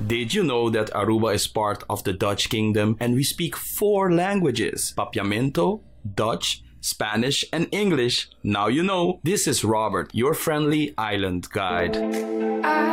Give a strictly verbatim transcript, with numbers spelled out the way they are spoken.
Did you know that Aruba is part of the Dutch Kingdom and we speak four languages? Papiamento, Dutch, Spanish, and English. Now you know. This is Robert, your friendly island guide.